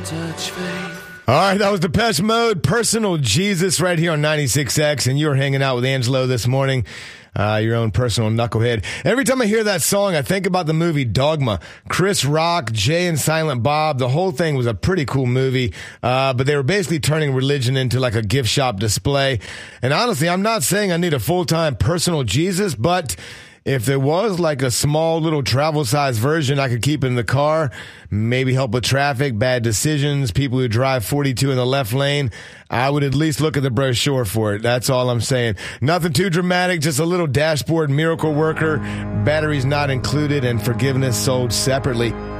All right, that was Depeche Mode, Personal Jesus, right here on 96X, and you're hanging out with Angelo this morning, your own personal knucklehead. Every time I hear that song, I think about the movie Dogma. Chris Rock, Jay and Silent Bob, the whole thing was a pretty cool movie, but they were basically turning religion into like a gift shop display. And honestly, I'm not saying I need a full-time personal Jesus, but if there was like a small little travel size version I could keep in the car, maybe help with traffic, bad decisions, people who drive 42 in the left lane, I would at least look at the brochure for it. That's all I'm saying. Nothing too dramatic, just a little dashboard miracle worker, batteries not included, and forgiveness sold separately.